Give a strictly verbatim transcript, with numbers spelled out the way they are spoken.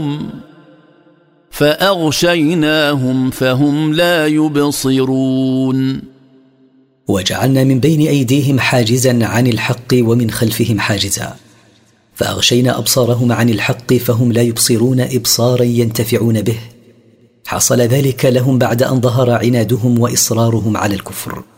فأغشيناهم فهم لا يبصرون وجعلنا من بين أيديهم حاجزا عن الحق ومن خلفهم حاجزا فأغشينا أبصارهم عن الحق فهم لا يبصرون إبصارا ينتفعون به. حصل ذلك لهم بعد أن ظهر عنادهم وإصرارهم على الكفر.